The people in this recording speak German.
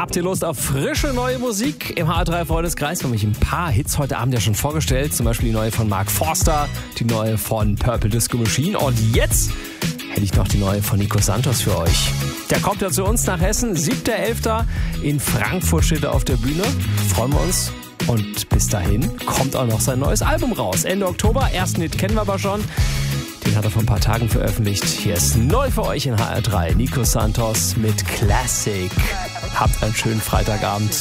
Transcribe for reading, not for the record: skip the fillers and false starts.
Habt ihr Lust auf frische neue Musik im HR3 Freundeskreis? Wir haben euch ein paar Hits heute Abend ja schon vorgestellt. Zum Beispiel die neue von Mark Forster, die neue von Purple Disco Machine. Und jetzt hätte ich noch die neue von Nico Santos für euch. Der kommt ja zu uns nach Hessen. 7.11. in Frankfurt steht er auf der Bühne. Freuen wir uns. Und bis dahin kommt auch noch sein neues Album raus. Ende Oktober. Ersten Hit kennen wir aber schon. Den hat er vor ein paar Tagen veröffentlicht. Hier ist neu für euch in HR3. Nico Santos mit Classic. Habt einen schönen Freitagabend.